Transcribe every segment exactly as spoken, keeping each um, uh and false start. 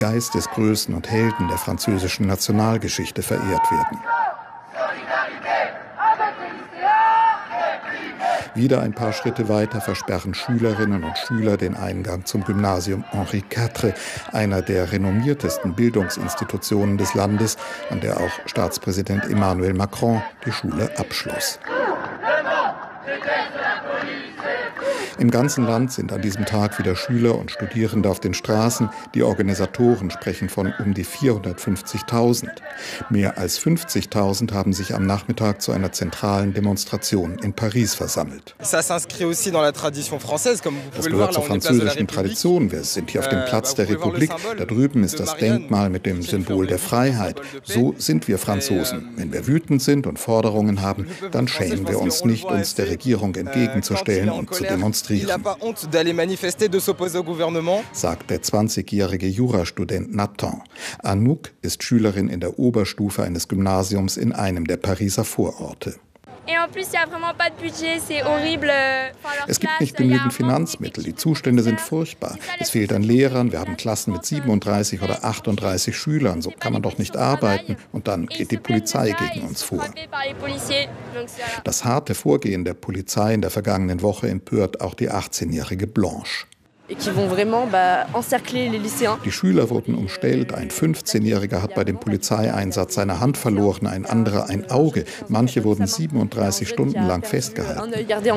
Geistesgrößen und Helden der französischen Nationalgeschichte verehrt werden. Wieder ein paar Schritte weiter versperren Schülerinnen und Schüler den Eingang zum Gymnasium Henri vier, einer der renommiertesten Bildungsinstitutionen des Landes, an der auch Staatspräsident Emmanuel Macron die Schule abschloss. Im ganzen Land sind an diesem Tag wieder Schüler und Studierende auf den Straßen. Die Organisatoren sprechen von um die vierhundertfünfzigtausend. Mehr als fünfzigtausend haben sich am Nachmittag zu einer zentralen Demonstration in Paris versammelt. Das gehört zur französischen Tradition. Wir sind hier auf dem Platz der Republik. Da drüben ist das Denkmal mit dem Symbol der Freiheit. So sind wir Franzosen. Wenn wir wütend sind und Forderungen haben, dann schämen wir uns nicht, uns der Regierung entgegenzustellen und zu demonstrieren. Sagt der zwanzigjährige Jurastudent Nathan. Anouk ist Schülerin in der Oberstufe eines Gymnasiums in einem der Pariser Vororte. Es gibt nicht genügend Finanzmittel, die Zustände sind furchtbar. Es fehlt an Lehrern, wir haben Klassen mit siebenunddreißig oder achtunddreißig Schülern, so kann man doch nicht arbeiten und dann geht die Polizei gegen uns vor. Das harte Vorgehen der Polizei in der vergangenen Woche empört auch die achtzehnjährige Blanche. Die Schüler wurden umstellt. Ein fünfzehnjähriger hat bei dem Polizeieinsatz seine Hand verloren, ein anderer ein Auge. Manche wurden siebenunddreißig Stunden lang festgehalten.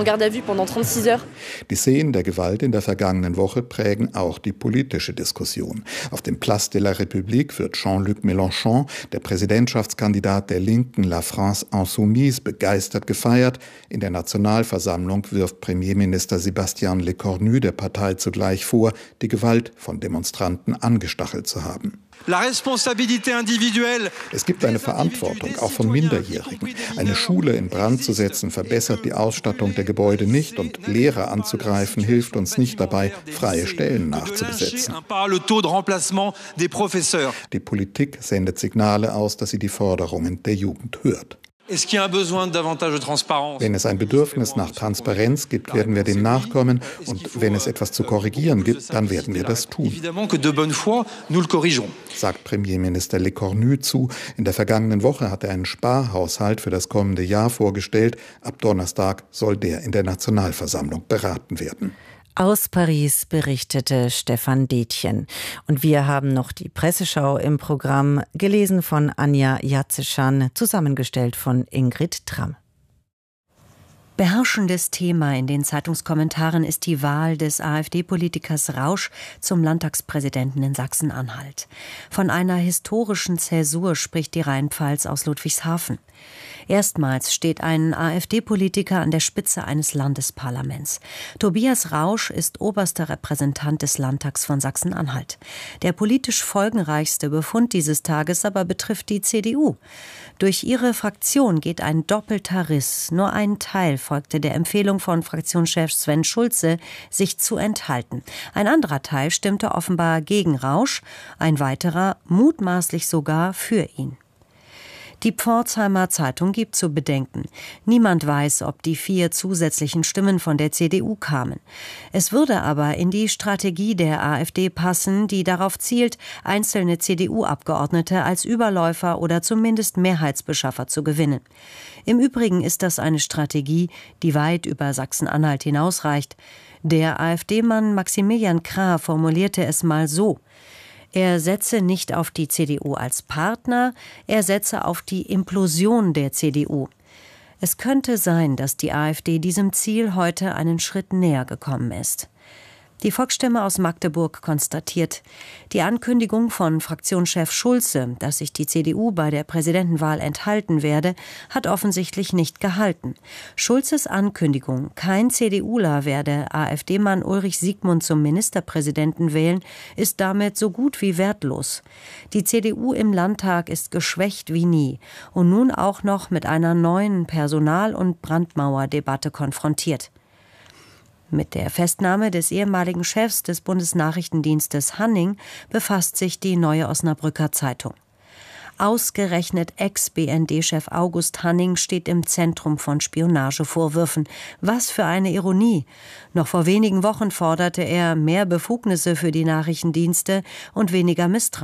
Die Szenen der Gewalt in der vergangenen Woche prägen auch die politische Diskussion. Auf dem Place de la République wird Jean-Luc Mélenchon, der Präsidentschaftskandidat der Linken La France Insoumise, begeistert gefeiert. In der Nationalversammlung wirft Premierminister Sébastien Lecornu der Partei zugleich vor, die Gewalt von Demonstranten angestachelt zu haben. Es gibt eine Verantwortung, auch von Minderjährigen. Eine Schule in Brand zu setzen, verbessert die Ausstattung der Gebäude nicht und Lehrer anzugreifen, hilft uns nicht dabei, freie Stellen nachzubesetzen. Die Politik sendet Signale aus, dass sie die Forderungen der Jugend hört. Wenn es ein Bedürfnis nach Transparenz gibt, werden wir dem nachkommen. Und wenn es etwas zu korrigieren gibt, dann werden wir das tun, sagt Premierminister Lecornu zu. In der vergangenen Woche hat er einen Sparhaushalt für das kommende Jahr vorgestellt. Ab Donnerstag soll der in der Nationalversammlung beraten werden. Aus Paris berichtete Stefan Detjen. Und wir haben noch die Presseschau im Programm, gelesen von Anja Jatzeschan, zusammengestellt von Ingrid Tramm. Beherrschendes Thema in den Zeitungskommentaren ist die Wahl des AfD-Politikers Rausch zum Landtagspräsidenten in Sachsen-Anhalt. Von einer historischen Zäsur spricht die Rheinpfalz aus Ludwigshafen. Erstmals steht ein AfD-Politiker an der Spitze eines Landesparlaments. Tobias Rausch ist oberster Repräsentant des Landtags von Sachsen-Anhalt. Der politisch folgenreichste Befund dieses Tages aber betrifft die C D U. Durch ihre Fraktion geht ein doppelter Riss. Nur ein Teil folgte der Empfehlung von Fraktionschef Sven Schulze, sich zu enthalten. Ein anderer Teil stimmte offenbar gegen Rausch, ein weiterer mutmaßlich sogar für ihn. Die Pforzheimer Zeitung gibt zu bedenken. Niemand weiß, ob die vier zusätzlichen Stimmen von der C D U kamen. Es würde aber in die Strategie der AfD passen, die darauf zielt, einzelne C D U-Abgeordnete als Überläufer oder zumindest Mehrheitsbeschaffer zu gewinnen. Im Übrigen ist das eine Strategie, die weit über Sachsen-Anhalt hinausreicht. Der AfD-Mann Maximilian Krah formulierte es mal so: Er setze nicht auf die C D U als Partner, er setze auf die Implosion der C D U. Es könnte sein, dass die AfD diesem Ziel heute einen Schritt näher gekommen ist. Die Volksstimme aus Magdeburg konstatiert, die Ankündigung von Fraktionschef Schulze, dass sich die C D U bei der Präsidentenwahl enthalten werde, hat offensichtlich nicht gehalten. Schulzes Ankündigung, kein CDUler werde AfD-Mann Ulrich Siegmund zum Ministerpräsidenten wählen, ist damit so gut wie wertlos. Die C D U im Landtag ist geschwächt wie nie und nun auch noch mit einer neuen Personal- und Brandmauerdebatte konfrontiert. Mit der Festnahme des ehemaligen Chefs des Bundesnachrichtendienstes Hanning befasst sich die Neue Osnabrücker Zeitung. Ausgerechnet Ex-B N D-Chef August Hanning steht im Zentrum von Spionagevorwürfen. Was für eine Ironie. Noch vor wenigen Wochen forderte er mehr Befugnisse für die Nachrichtendienste und weniger Misstrauen.